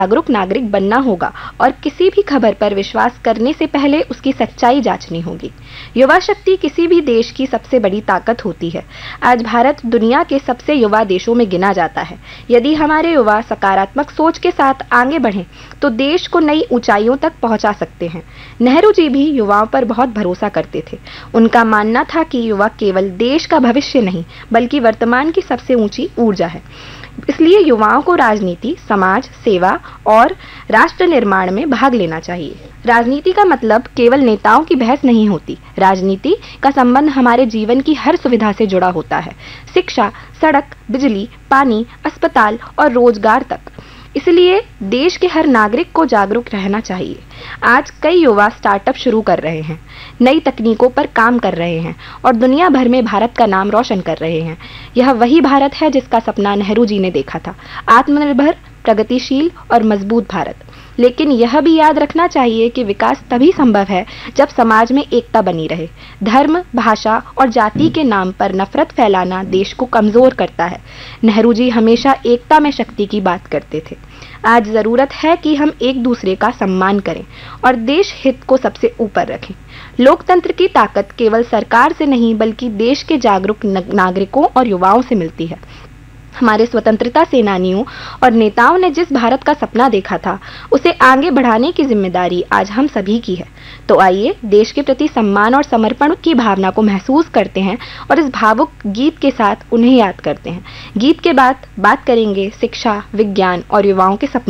जागरूक नागरिक बनना होगा और किसी भी खबर पर विश्वास करने से पहले उसकी सच्चाई जांचनी होगी। युवा शक्ति किसी भी देश की सबसे बड़ी ताकत होती है। आज भारत दुनिया के सबसे युवा देशों में गिना जाता है। यदि हमारे युवा सकारात्मक सोच के साथ आगे बढ़ें तो देश को नई ऊंचाइयों तक पहुंचा सकते हैं। नेहरू जी भी युवाओं पर बहुत भरोसा करते थे। उनका मानना था कि युवा केवल देश का भविष्य नहीं बल्कि वर्तमान की सबसे ऊंची ऊर्जा है। इसलिए युवाओं को राजनीति, समाज सेवा और राष्ट्र निर्माण में भाग लेना चाहिए। राजनीति का मतलब केवल नेताओं की बहस नहीं होती। राजनीति का संबंध हमारे जीवन की हर सुविधा से जुड़ा होता है, शिक्षा, सड़क, बिजली, पानी, अस्पताल और रोजगार तक। इसलिए देश के हर नागरिक को जागरूक रहना चाहिए। आज कई युवा स्टार्टअप शुरू कर रहे हैं, नई तकनीकों पर काम कर रहे हैं और दुनिया भर में भारत का नाम रोशन कर रहे हैं। यह वही भारत है जिसका सपना नेहरू जी ने देखा था, आत्मनिर्भर, प्रगतिशील और मजबूत भारत। लेकिन यह भी याद रखना चाहिए कि विकास तभी संभव है जब समाज में एकता बनी रहे। धर्म, भाषा और जाति के नाम पर नफरत फैलाना देश को कमजोर करता है। नेहरू जी हमेशा एकता में शक्ति की बात करते थे। आज जरूरत है कि हम एक दूसरे का सम्मान करें और देश हित को सबसे ऊपर रखें। लोकतंत्र की ताकत केवल सरकार से नहीं बल्कि देश के जागरूक नागरिकों और युवाओं से मिलती है। हमारे स्वतंत्रता सेनानियों और नेताओं ने जिस भारत का सपना देखा था, उसे आगे बढ़ाने की जिम्मेदारी आज हम सभी की है। तो आइए देश के प्रति सम्मान और समर्पण की भावना को महसूस करते हैं और इस भावुक गीत के साथ उन्हें याद करते हैं। गीत के बाद बात करेंगे शिक्षा, विज्ञान और युवाओं के सपनों